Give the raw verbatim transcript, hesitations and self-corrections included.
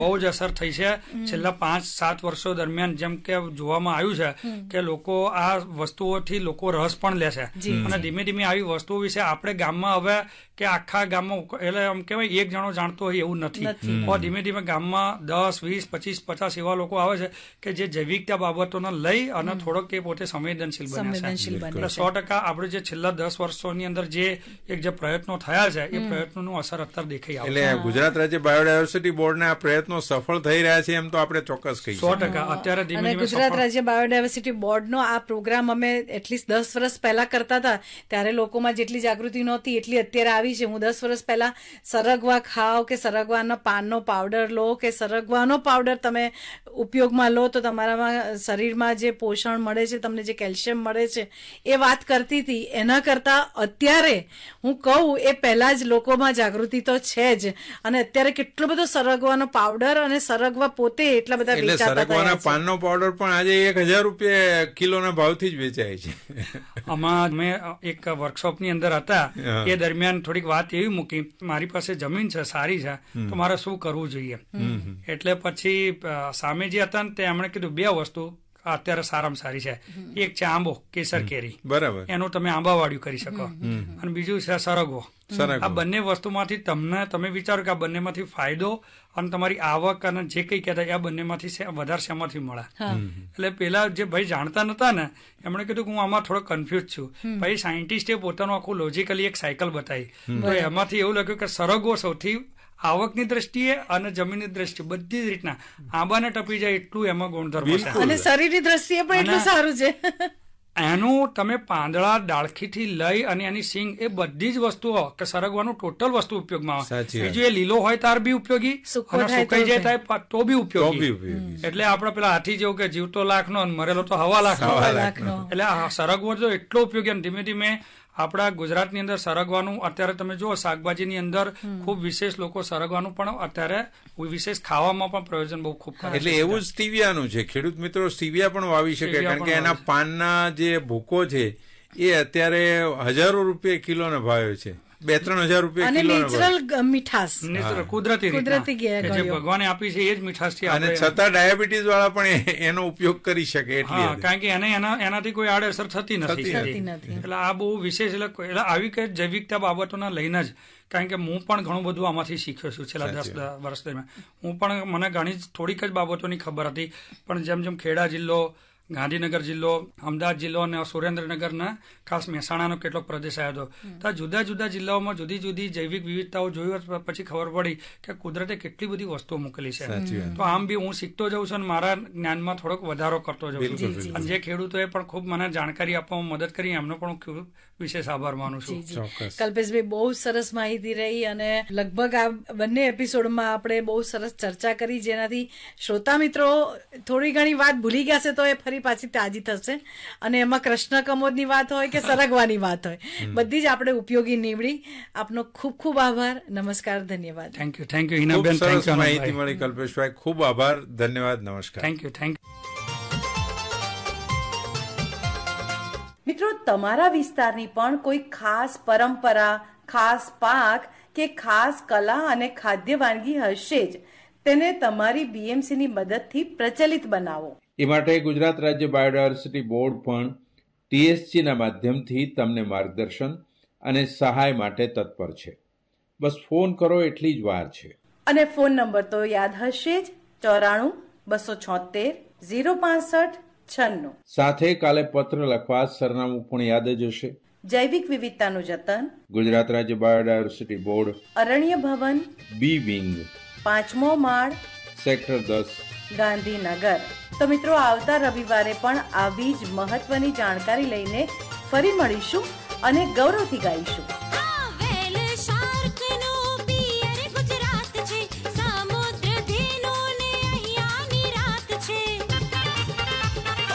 બહુ જ અસર થઈ છે છેલ્લા પાંચ સાત વર્ષો દરમિયાન. જેમ કે જોવામાં આવ્યું છે કે લોકો આ વસ્તુઓથી લોકો રસ પણ લે છે અને ધીમે ધીમે આવી વસ્તુઓ વિશે આપણે ગામમાં હવે કે આખા ગામમાં એટલે એમ કહેવાય એક જણો જાણતો હોય એવું નથી. ધીમે ધીમે ગામમાં દસ વીસ પચીસ પચાસ એવા લોકો આવે છે કે જે જૈવિકતા બાબતોને લઈ અને થોડોક તે પોતે સંવેદનશીલ બન્યા છે. એટલે સો ટકા આપણે જે છેલ્લા દસ વર્ષોની અંદર જે એક જે પ્રયત્નો થયા છે એ પ્રયત્નોનું અસર અત્યારે દેખાઈ આવે છે. એટલે ગુજરાત રાજ્ય બાયોડાયવર્સિટી બોર્ડના આ પ્રયત્નો સફળ થઈ રહ્યા છે એમ તો આપણે ચોક્કસ કહીએ. સો ટકા અત્યારે ધીમે ધીમે ગુજરાત રાજ્ય બાયોડાયવર્સિટી બોર્ડનો આ પ્રોગ્રામ અમે એટલીસ્ટ દસ વર્ષ પહેલા કરતા હતા ત્યારે લોકોમાં જેટલી જાગૃતિ નહોતી એટલી અત્યારે આવી છે. હું દસ વર્ષ પહેલા સરગવા ખાવ કે સરગવાના પાનનો પાવડર લો કે સરગવાનો પાવડર તમે ઉપયોગમાં લો તો તમારામાં શરીરમાં જે પોષણ મળે છે, તમને જે કેલ્શિયમ મળે છે એ વાત કરતી હતી. એના કરતા અત્યારે હું કહું એ પહેલા જ લોકોમાં જાગૃતિ તો છે જ અને અત્યારે કેટલો બધો સરગવાનો પાવડર અને સરગવા પોતે એટલા બધા વેચાતા થયા છે. સરગવાના પાનનો પાવડર પણ આજે એક હજાર રૂપિયા કિલોના ભાવથી જ વેચાય છે. આમાં મેં એક વર્કશોપની અંદર હતા એ દરમિયાન થોડીક વાત એવી મૂકી, મારી પાસે જમીન છે સારી છે તો મારે શું કરવું જોઈએ. એટલે પછી સામે જે હતા ને તે એમણે કીધું બે વસ્તુ અત્યારે સારામાં સારી છે. એક છે આંબો કેસર કેરી, બરાબર, એનું તમે આંબા વાળ્યું કરી શકો, અને બીજું છે સરગવો. આ બંને વસ્તુમાંથી તમને તમે વિચારો કે આ બંનેમાંથી ફાયદો અને તમારી આવક અને જે કઈ કહેતા આ બંનેમાંથી વધારે શેમાંથી મળે. એટલે પેલા જે ભાઈ જાણતા નતા ને એમણે કીધું કે હું આમાં થોડો કન્ફ્યુઝ છું. ભાઈ સાયન્ટિસ્ટે પોતાનું આખું લોજિકલી એક સાયકલ બતાવી તો એમાંથી એવું લખ્યું કે સરગવો સૌથી આવકની દ્રષ્ટિએ અને જમીનની દ્રષ્ટિએ બધી જ રીતના આંબાને ટપી જાય એટલું એમાં ગુણધર્મ છે અને શરીરની દ્રષ્ટિએ પણ એટલું સારું છે. એનું તમે પાંદડા ડાળખીથી લઈ અને એની સિંગ એ બધી જ વસ્તુઓ કે સરગવાનું ટોટલ વસ્તુ ઉપયોગમાં આવે. બીજું એ લીલો હોય તાર બી ઉપયોગી અને સુકાઈ જાય થાય તો બી ઉપયોગી. એટલે આપડે પેલા હાથી જેવું કે જીવતો લાખ નો મરેલો તો હવા લાખ નો. એટલે સરગવો તો એટલો ઉપયોગી. અને ધીમે ધીમે આપણા ગુજરાતની અંદર સરગવાનું અત્યારે તમે જુઓ શાકભાજીની અંદર ખૂબ વિશેષ લોકો સરગવાનું પણ અત્યારે વિશેષ ખાવામાં પણ પ્રયોજન બહુ ખૂબ કરે. એટલે એવું જ સ્ટીવિયાનું છે. ખેડૂત મિત્રો સ્ટીવિયા પણ વાવી શકે કારણ કે એના પાનના જે ભૂકો છે એ અત્યારે હજારો રૂપિયા કિલોનો ભાવ છે. બે ત્રણ હજાર રૂપિયા કિલો નેચરલ મીઠાશ કુદરતી કુદરતી જે ભગવાને આપી છે એ જ મીઠાશ છે. અને છતાં ડાયાબિટીસ વાળા પણ એનો ઉપયોગ કરી શકે એટલી કારણ કે એને એનાથી કોઈ આડઅસર થતી નથી. એટલે આ બહુ વિશેષ એટલે આવી કઈ જૈવિકતા બાબતોના લઈને જ કારણ કે હું પણ ઘણું બધું આમાંથી શીખ્યો છું છેલ્લા દસ વર્ષ દરમિયાન. હું પણ મને ઘણી થોડીક જ બાબતોની ખબર હતી પણ જેમ જેમ ખેડા જિલ્લો, ગાંધીનગર જિલ્લો, અમદાવાદ જિલ્લો અને સુરેન્દ્રનગરના ખાસ મહેસાણાનો કેટલોક પ્રદેશ આવ્યો હતો. તો જુદા જુદા જિલ્લાઓમાં જુદી જુદી જૈવિક વિવિધતાઓ જોઈ પછી ખબર પડી કે કુદરતે કેટલી બધી વસ્તુઓ મૂકેલી છે. તો આમ બી હું શીખતો જઉં છું અને મારા જ્ઞાનમાં થોડોક વધારો કરતો જઉં છું. અને જે ખેડૂતોએ પણ ખૂબ મને જાણકારી આપવામાં મદદ કરી એમનો પણ ખૂબ વિશેષ આભાર માનું છું. કલ્પેશભાઈ બહુ સરસ માહિતી રહી અને લગભગ આ બંને એપિસોડમાં આપણે બહુ સરસ ચર્ચા કરી જેનાથી શ્રોતા મિત્રો થોડી ઘણી વાત ભૂલી ગયા છે તો એ ફરી પાછી તાજી થશે. અને એમાં કૃષ્ણ કમોદની વાત હોય કે સરગવાની વાત હોય બધી જ આપણે ઉપયોગી નીવડી. આપનો ખૂબ ખૂબ આભાર. નમસ્કાર, ધન્યવાદ. Thank you thank you Hinaben. Thank you. માહિતી મળી કલ્પેશભાઈ, ખૂબ આભાર, ધન્યવાદ, નમસ્કાર. Thank you thank you. મિત્રો, તમારા વિસ્તારની પણ કોઈ ખાસ પરંપરા, ખાસ પાક કે ખાસ કલા અને ખાદ્ય વાનગી હશે જ. તેને તમારી બીએમસીની મદદથી પ્રચલિત બનાવો. એ માટે ગુજરાત રાજ્ય બાયોડાયવર્સિટી બોર્ડ પણ ટીએસજીના માધ્યમથી તમને માર્ગદર્શન અને સહાય માટે તત્પર છે. બસ ફોન કરો એટલી જ વાર છે. અને ફોન નંબર તો યાદ હશે જ, ચોરાણું બસો છોતેર ઝીરો પાસઠ છન્નું. સાથે કાલે પત્ર લખવા સરનામું પણ યાદ જ હશે. જૈવિક વિવિધતાનું જતન, ગુજરાત રાજ્ય બાયોડાયવર્સિટી બોર્ડ, અરણ્ય ભવન, બી વિંગ, પાંચમો માળ, સેક્ટર દસ, ગાંધીનગર. તો મિત્રો, આવતા રવિવારે પણ આવી જ મહત્વની જાણકારી લઈને ફરી મળીશું અને ગૌરવથી ગાઈશું.